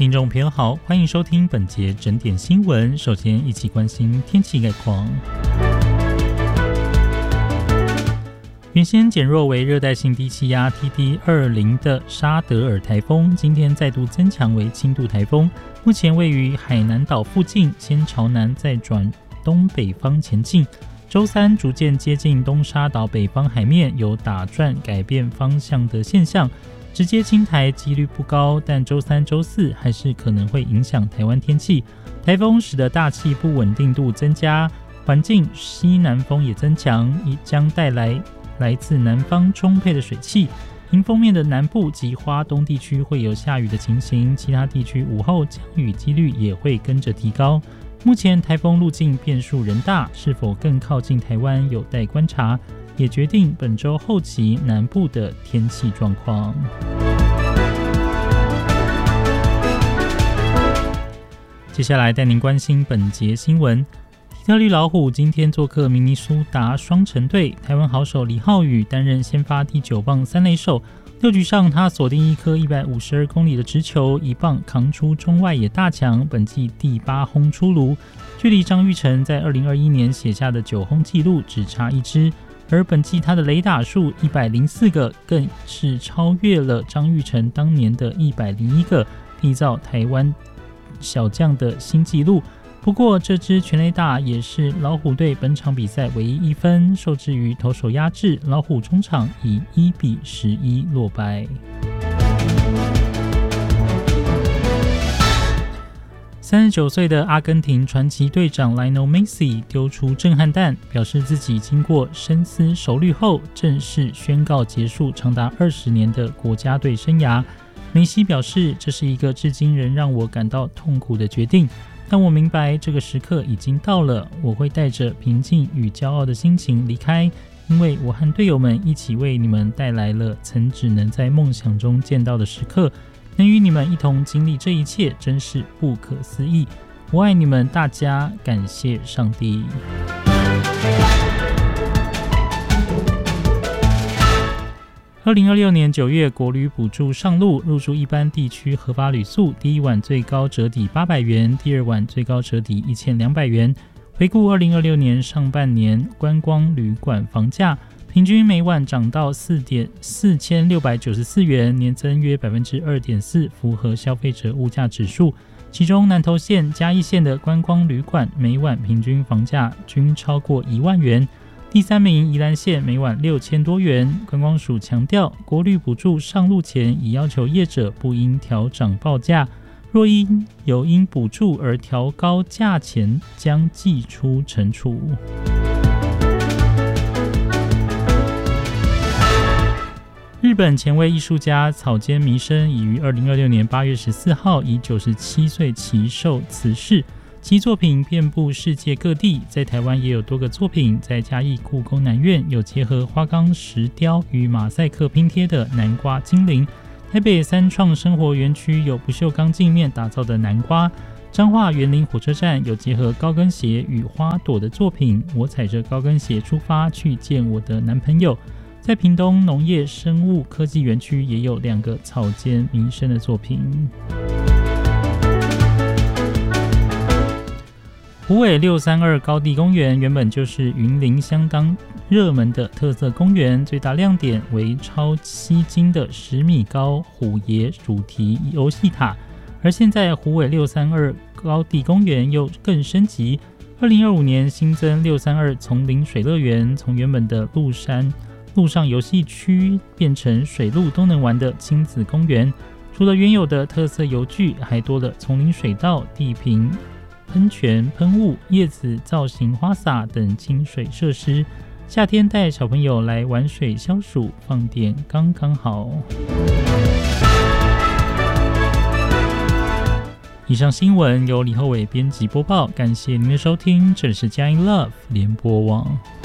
听众朋友好，欢迎收听本节整点新闻。首先一起关心天气概况。原先减弱为热带性低气压 TD20 的沙德尔台风，今天再度增强为轻度台风，目前位于海南岛附近，先朝南再转东北方前进。周三逐渐接近东沙岛北方海面，有打转改变方向的现象，直接侵台几率不高，但周三、周四还是可能会影响台湾天气。台风使得大气不稳定度增加，环境西南风也增强，将带来自南方充沛的水汽。迎风面的南部及花东地区会有下雨的情形，其他地区午后降雨几率也会跟着提高。目前台风路径变数仍大，是否更靠近台湾有待观察，也决定本周后期南部的天气状况。接下来带您关心本节新闻。底特律老虎今天做客明尼苏达双城队，台湾好手李浩宇担任先发第9棒三垒手。6局上，他锁定一颗152公里的直球，一棒扛出中外野大墙，本季第8轰出炉，距离张育成在2021年写下的9轰纪录只差1支。而本季他的垒打数104个，更是超越了张育成当年的101个，缔造台湾小将的新纪录。不过这支全垒打也是老虎队本场比赛唯一1分，受制于投手压制，老虎中场以1-11落败。39岁的阿根廷传奇队长 Lionel Messi 丢出震撼弹，表示自己经过深思熟虑后，正式宣告结束长达20年的国家队生涯。梅西表示，这是一个至今仍让我感到痛苦的决定，但我明白这个时刻已经到了，我会带着平静与骄傲的心情离开，因为我和队友们一起为你们带来了曾只能在梦想中见到的时刻，能与你们一同经历这一切真是不可思议，我爱你们大家，感谢上帝。2026年9月，国旅补助上路，入住一般地区合法旅宿，第一晚最高折抵800元，第二晚最高折抵1200元。回顾2026年上半年观光旅馆房价，平均每晚涨到4694元，年增约 2.4%， 符合消费者物价指数。其中南投县、嘉义县的观光旅馆每晚平均房价均超过1万元。第3名宜兰县每晚6000多元。观光署强调，国旅补助上路前已要求业者不应调涨报价，若有因补助而调高价钱，将记出惩处。日本前卫艺术家草间弥生已于2026年8月14号以97岁耆寿辞世。其作品遍布世界各地，在台湾也有多个作品，在嘉义故宫南院有结合花岗石雕与马赛克拼贴的南瓜精灵，台北三创生活园区有不锈钢镜面打造的南瓜，彰化园林火车站有结合高跟鞋与花朵的作品，我踩着高跟鞋出发去见我的男朋友。在屏东农业生物科技园区也有2个草间弥生的作品。虎尾632高地公园原本就是云林相当热门的特色公园，最大亮点为超吸睛的10米高虎爷主题游戏塔，而现在虎尾632高地公园又更升级，2025年新增632丛林水乐园，从原本的陆上游戏区变成水陆都能玩的亲子公园，除了原有的特色游具，还多了丛林水道、地坪喷泉、喷雾、叶子造型花洒等清水设施，夏天带小朋友来玩水消暑，放电刚刚好。以上新闻由李厚伟编辑播报，感谢您的收听，这里是佳音 Love 联播网。